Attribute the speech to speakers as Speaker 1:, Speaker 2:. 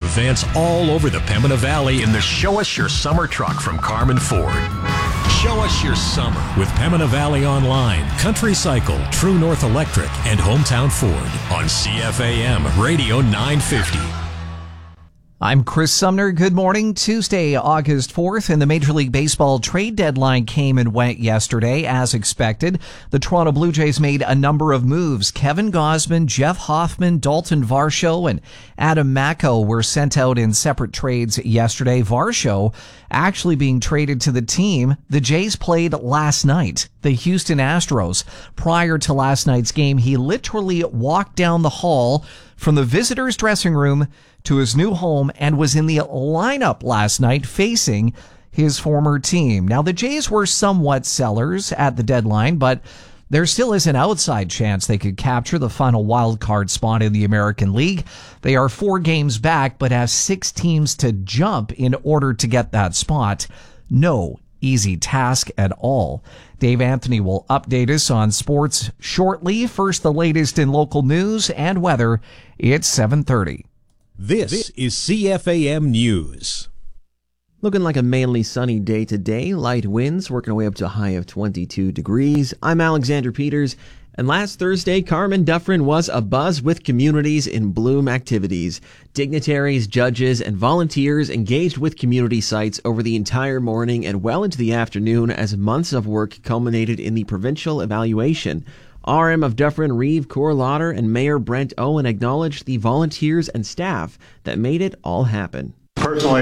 Speaker 1: events all over the Pembina Valley in the Show Us Your Summer truck from Carmen Ford. Show us your summer with Pembina Valley Online, Country Cycle, True North Electric, and Hometown Ford on CFAM Radio 950.
Speaker 2: I'm Chris Sumner. Good morning. Tuesday, August 4th, and the Major League Baseball trade deadline came and went yesterday, as expected. The Toronto Blue Jays made a number of moves. Kevin Gausman, Jeff Hoffman, Dalton Varsho, and Adam Macko were sent out in separate trades yesterday. Varsho actually being traded to the team the Jays played last night, the Houston Astros. Prior to last night's game, he literally walked down the hall from the visitors' dressing room to his new home and was in the lineup last night facing his former team. Now, the Jays were somewhat sellers at the deadline, but there still is an outside chance they could capture the final wild card spot in the American League. They are 4 games back, but have 6 teams to jump in order to get that spot. No easy task at all. Dave Anthony will update us on sports shortly. First, the latest in local news and weather. It's 7:30.
Speaker 1: This is CFAM News.
Speaker 3: Looking like a mainly sunny day today. Light winds working our way up to a high of 22 degrees. I'm Alexander Peters. And last Thursday, Carmen Dufferin was abuzz with communities in bloom activities. Dignitaries, judges, and volunteers engaged with community sites over the entire morning and well into the afternoon as months of work culminated in the provincial evaluation. RM of Dufferin, Reeve Corlaughter, and Mayor Brent Owen acknowledged the volunteers and staff that made it all happen.
Speaker 4: Personally,